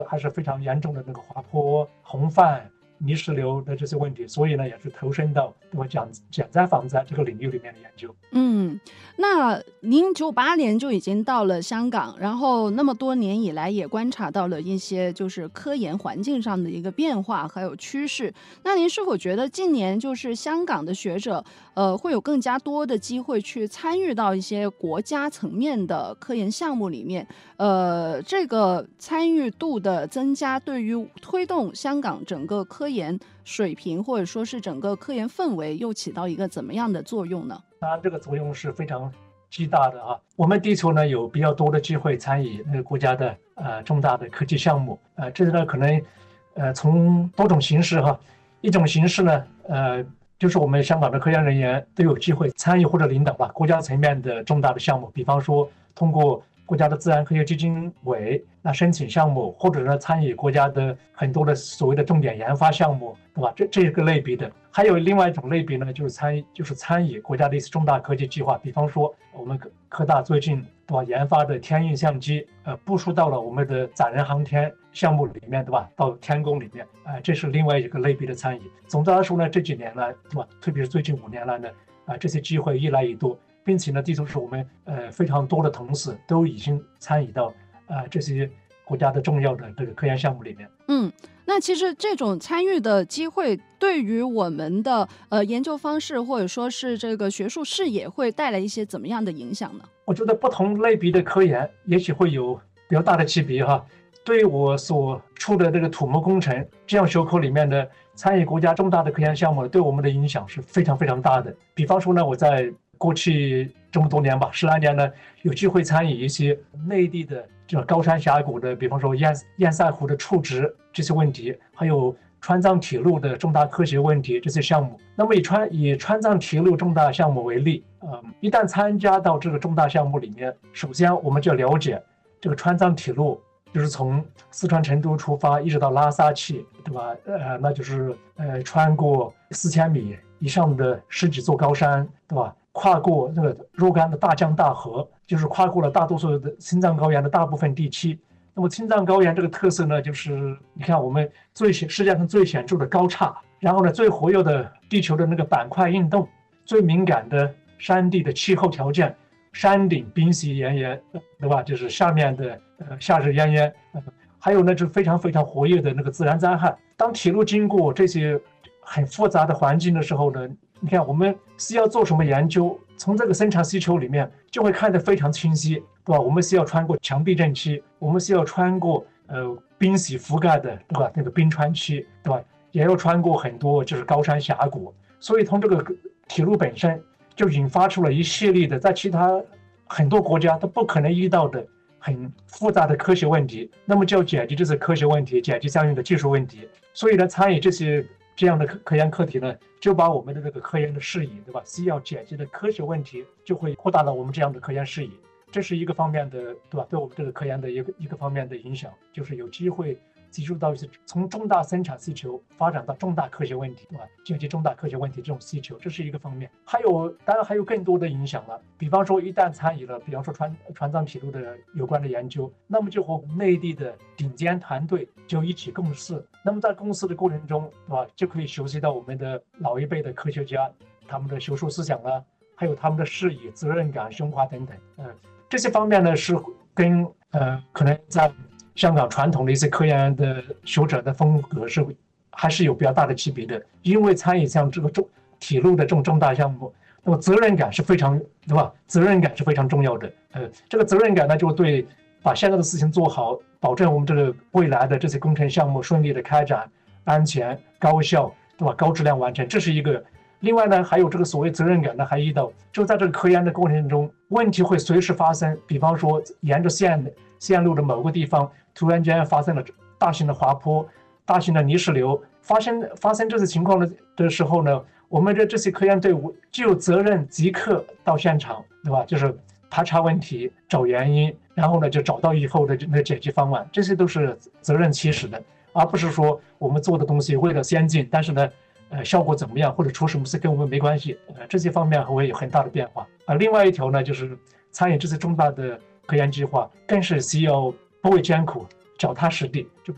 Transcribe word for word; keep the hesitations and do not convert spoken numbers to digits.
还是非常严重的那个滑坡、洪泛、泥石流的这些问题，所以呢，也是投身到对吧减减灾防灾这个领域里面的研究。 嗯，那您九八年就已经到了香港，然后那么多年以来也观察到了一些就是科研环境上的一个变化还有趋势。那您是否觉得近年就是香港的学者，呃，会有更加多的机会去参与到一些国家层面的科研项目里面？呃，这个参与度的增加，对于推动香港整个科研水平或者说是整个科研氛围，又起到一个怎么样的作用呢？ 当然，这个作用是非常巨大的啊。我们地球呢有比较多的机会参与那个国家的呃重大的科技项目，呃，这个呢可能呃从多种形式哈，一种形式呢呃就是我们香港的科研人员都有机会参与或者领导吧国家层面的重大的项目，比方说通过国家的自然科学基金委那申请项目，或者呢参与国家的很多的所谓的重点研发项目，对吧？这这个类别的，还有另外一种类别呢，就是参就是参与国家的一些重大科技计划，比方说我们科大最近对吧研发的天运相机，呃，部署到了我们的载人航天项目里面，对吧？到天宫里面，呃，这是另外一个类别的参与。总的来说呢，这几年呢，对吧？特别是最近五年来呢，啊、呃，这些机会越来越多。并且呢，地球是我们呃非常多的同事都已经参与到呃这些国家的重要的这个科研项目里面。 嗯，那其实这种参与的机会，对于我们的呃研究方式或者说是这个学术视野，会带来一些怎么样的影响呢？ 我觉得不同类别的科研也许会有比较大的区别哈。对于我所处的这个土木工程这样学科里面的参与国家重大的科研项目，对我们的影响是非常非常大的。比方说呢，我在过去这么多年吧，十来年呢，有机会参与一些内地的这种高山峡谷的，比方说堰堰塞湖的触直这些问题，还有川藏铁路的重大科学问题这些项目。那么以川以川藏铁路重大项目为例，呃，一旦参加到这个重大项目里面，首先我们就要了解这个川藏铁路。就是从四川成都出发，一直到拉萨去，对吧？呃，那就是呃，穿过四千米以上的十几座高山，对吧？跨过那个若干的大江大河，就是跨过了大多数的青藏高原的大部分地区。那么青藏高原这个特色呢，就是你看我们最世界上最显著的高差，然后呢最活跃的地球的那个板块运动，最敏感的山地的气候条件。山顶冰息炎炎，对吧？就是下面的呃夏日炎炎，呃，还有呢，就非常非常活跃的那个自然灾害。当铁路经过这些很复杂的环境的时候呢，你看我们需要做什么研究，从这个生产需求里面就会看得非常清晰，对吧？我们需要穿过墙壁震区，我们需要穿过呃冰洗覆盖的，对吧？那个冰川区，对吧？也要穿过很多就是高山峡谷，所以从这个铁路本身。就引发出了一系列的在其他很多国家都不可能遇到的很复杂的科学问题，那么就要解决这些科学问题，解决相应的技术问题。所以呢，参与这些这样的科研课题呢，就把我们的这个科研的视野，对吧？需要解决的科学问题就会扩大了我们这样的科研视野，这是一个方面的，对吧？对我们这个科研的一个一个方面的影响，就是有机会。接触到一些从重大生产需求发展到重大科学问题，对吧？解决重大科学问题这种需求，这是一个方面。还有，当然还有更多的影响了。比方说，一旦参与了，比方说川川藏铁路的有关的研究，那么就和内地的顶尖团队就一起共事。那么在共事的过程中，对吧？就可以学习到我们的老一辈的科学家他们的学术思想啊，还有他们的视野、责任感、胸怀等等。嗯、呃，这些方面呢是跟呃可能在。香港传统的一些科研的学者的风格是还是有比较大的区别的，因为参与像这个重铁路的这种重大项目，那么责任感是非常，对吧？责任感是非常重要的。呃，这个责任感呢，就对把现在的事情做好，保证我们这个未来的这些工程项目顺利的开展、安全、高效，对吧？高质量完成，这是一个。另外呢，还有这个所谓责任感呢，还遇到就在这个科研的过程中，问题会随时发生。比方说，沿着线线路的某个地方，突然间发生了大型的滑坡、大型的泥石流，发生发生这些情况的的时候呢，我们的这些科研队伍就有责任即刻到现场，对吧？就是排查问题、找原因，然后呢就找到以后的那解决方案，这些都是责任驱使的，而不是说我们做的东西为了先进，但是呢。呃，效果怎么样，或者出什么事跟我们没关系，呃，这些方面会有很大的变化。啊，另外一条呢，就是参与这次重大的科研计划，更是需要不畏艰苦、脚踏实地，就